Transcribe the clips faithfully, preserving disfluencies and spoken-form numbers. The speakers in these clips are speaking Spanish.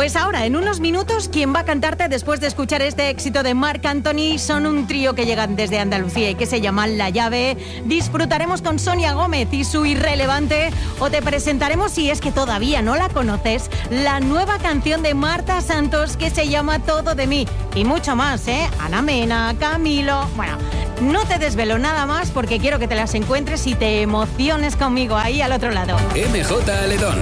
Pues ahora, en unos minutos, quien va a cantarte después de escuchar este éxito de Marc Anthony son un trío que llegan desde Andalucía y que se llaman La Llave. Disfrutaremos con Sonia Gómez y su Irrelevante, o te presentaremos, si es que todavía no la conoces, la nueva canción de Marta Santos que se llama Todo de mí. Y mucho más, ¿eh? Ana Mena, Camilo... Bueno, no te desvelo nada más porque quiero que te las encuentres y te emociones conmigo ahí al otro lado. M J Aledón.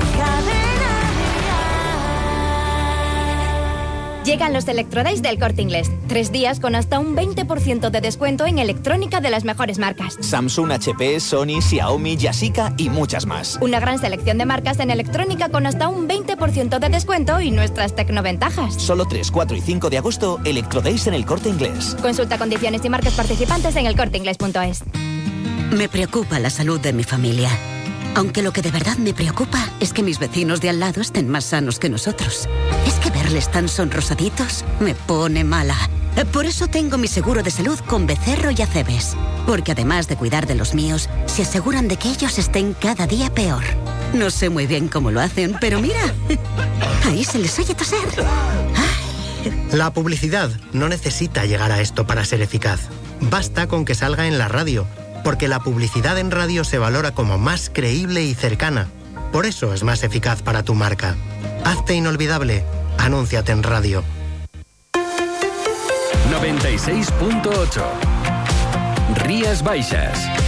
Llegan los Electrodays del Corte Inglés. Tres días con hasta un veinte por ciento de descuento en electrónica de las mejores marcas. Samsung, H P, Sony, Xiaomi, Yashica y muchas más. Una gran selección de marcas en electrónica con hasta un veinte por ciento de descuento y nuestras tecnoventajas. Solo tres, cuatro y cinco de agosto, Electrodays en el Corte Inglés. Consulta condiciones y marcas participantes en el corte inglés punto es. Me preocupa la salud de mi familia. Aunque lo que de verdad me preocupa es que mis vecinos de al lado estén más sanos que nosotros. Es que verles tan sonrosaditos me pone mala. Por eso tengo mi seguro de salud con Becerro y Acebes. Porque además de cuidar de los míos, se aseguran de que ellos estén cada día peor. No sé muy bien cómo lo hacen, pero mira, ahí se les oye toser. Ay. La publicidad no necesita llegar a esto para ser eficaz. Basta con que salga en la radio. Porque la publicidad en radio se valora como más creíble y cercana. Por eso es más eficaz para tu marca. Hazte inolvidable. Anúnciate en radio. noventa y seis punto ocho. Rías Baixas.